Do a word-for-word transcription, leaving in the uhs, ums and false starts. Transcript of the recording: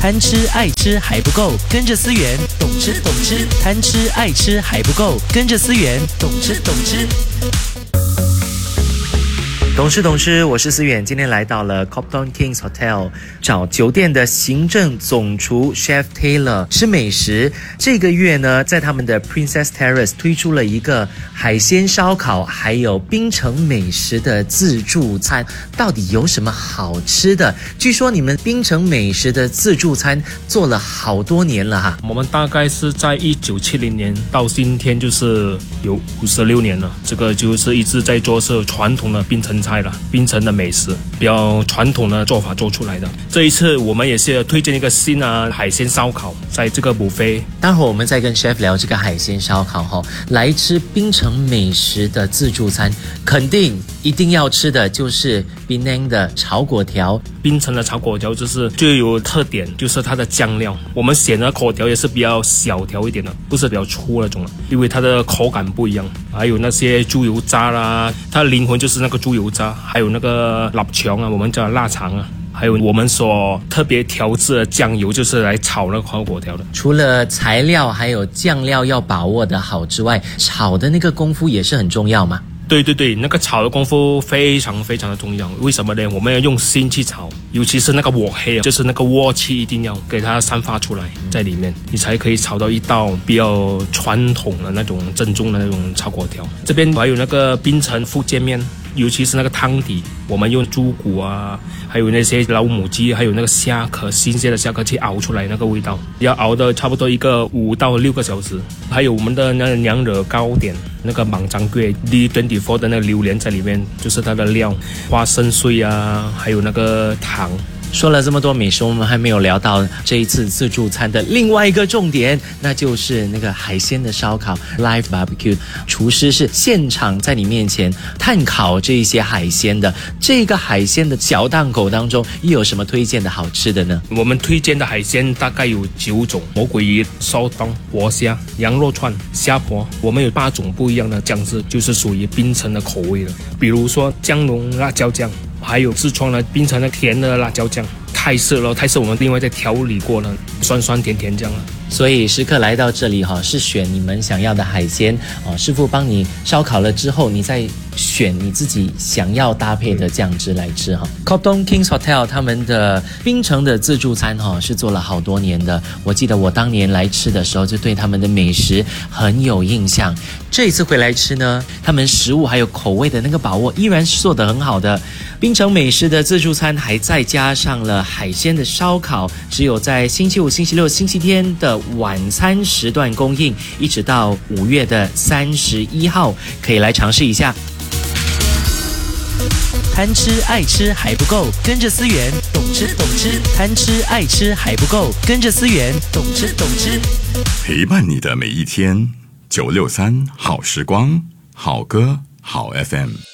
贪吃爱吃还不够，跟着思源懂吃懂吃，贪吃爱吃还不够，跟着思源懂吃懂吃。懂吃懂吃，我是思远，今天来到了 Copthorne Kings Hotel 找酒店的行政总厨 Chef Taylor 吃美食。这个月呢，在他们的 Princess Terrace 推出了一个海鲜烧烤还有槟城美食的自助餐，到底有什么好吃的？据说你们槟城美食的自助餐做了好多年了哈。 我们大概是在一九七零年到今天就是有五十六年了，这个就是一直在做是传统的槟城菜了，槟城的美食比较传统的做法做出来的。这一次我们也是推荐一个新的海鲜烧烤，在这个buffet。 待会儿我们再跟 Chef 聊这个海鲜烧烤哈，来吃槟城美食的自助餐，肯定一定要吃的就是槟城的炒粿条。 槟城的炒粿条就是最有特点，就是它的酱料。我们选的粿条也是比较小条一点的，不是比较粗那种，因为它的口感不一样。还有那些猪油渣啦，它的灵魂就是那个猪油渣，还有那个腊肠啊，我们叫腊肠啊。还有我们所特别调制的酱油，就是来炒那个炒粿条的。 除了材料还有酱料要把握的好之外，炒的那个功夫也是很重要嘛。 对对对，那个炒的功夫非常非常的重要。为什么呢？我们要用心去炒，尤其是那个鑊氣，就是那个鑊氣一定要给它散发出来在里面，你才可以炒到一道比较传统的那种正宗的那种炒粿条。这边还有那个槟城福建面，尤其是那个汤底，我们用猪骨啊，还有那些老母鸡，还有那个虾壳，新鲜的虾壳去熬出来那个味道，要熬的差不多一个五到六个小时。还有我们的那个娘惹糕点，那个芒掌柜 D 二十四 的那个榴莲在里面，就是它的料，花生碎啊，还有那个糖。 说了这么多美食，我们还没有聊到这一次自助餐的另外一个重点，那就是那个海鲜的烧烤 Live Barbecue。 厨师是现场在你面前炭烤这一些海鲜的。这个海鲜的小档口当中又有什么推荐的好吃的呢？ 我们推荐的海鲜大概有九种：魔鬼鱼、烧冬、活虾、羊肉串、虾婆。我们有八种不一样的酱汁，就是属于槟城的口味的，比如说姜蓉辣椒酱，还有四川的槟城的甜的辣椒酱，泰式咯，泰式我们另外再调理过了，酸酸甜甜这样了。 所以食客来到这里哈，是选你们想要的海鲜哦，师傅帮你烧烤了之后，你再选你自己想要搭配的酱汁来吃哈。Copthorne Kings Hotel 他们的槟城的自助餐哈是做了好多年的，我记得我当年来吃的时候就对他们的美食很有印象。这一次回来吃呢，他们食物还有口味的那个把握依然是做得很好的。槟城美食的自助餐还再加上了海鲜的烧烤，只有在星期五、星期六、星期天的晚餐时段供应，一直到五月的三十一号，可以来尝试一下。贪吃爱吃还不够，跟着思源懂吃懂吃，贪吃爱吃还不够，跟着思源懂吃懂吃， 陪伴你的每一天。九六三好时光，好歌好 F M。